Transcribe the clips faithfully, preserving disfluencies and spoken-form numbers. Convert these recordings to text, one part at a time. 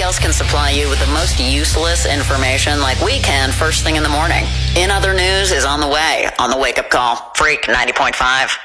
else can supply you with the most useless information like we can first thing in the morning. In Other News is on the way on the Wake Up Call. Freak ninety point five.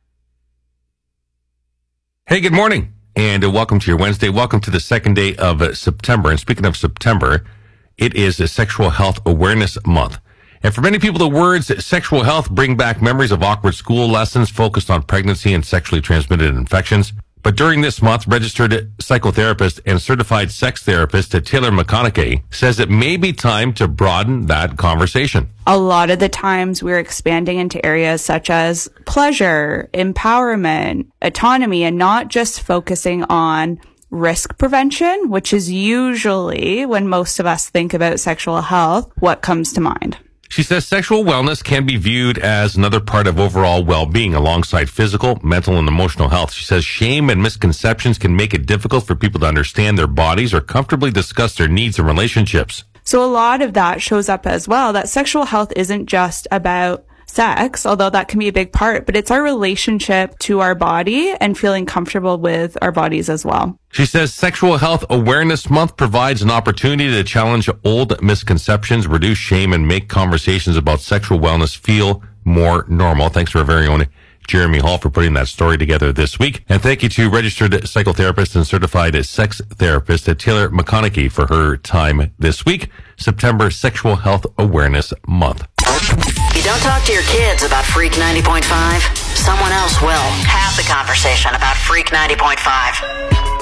Hey, good morning, and uh, welcome to your Wednesday. Welcome to the second day of uh, September. And speaking of September, it is a Sexual Health Awareness Month. And for many people, the words sexual health bring back memories of awkward school lessons focused on pregnancy and sexually transmitted infections. But during this month, registered psychotherapist and certified sex therapist Taylor McConaughey says it may be time to broaden that conversation. A lot of the times we're expanding into areas such as pleasure, empowerment, autonomy, and not just focusing on risk prevention, which is usually, when most of us think about sexual health, what comes to mind. She says sexual wellness can be viewed as another part of overall well-being alongside physical, mental, and emotional health. She says shame and misconceptions can make it difficult for people to understand their bodies or comfortably discuss their needs and relationships. So a lot of that shows up as well, that sexual health isn't just about sex, although that can be a big part, but it's our relationship to our body and feeling comfortable with our bodies as well. She says Sexual Health Awareness Month provides an opportunity to challenge old misconceptions, reduce shame, and make conversations about sexual wellness feel more normal. Thanks to our very own Jeremy Hall for putting that story together this week. And thank you to registered psychotherapist and certified sex therapist Taylor McConaughey for her time this week, September Sexual Health Awareness Month. You don't talk to your kids about Freak ninety point five, someone else will. Have the conversation about Freak ninety point five.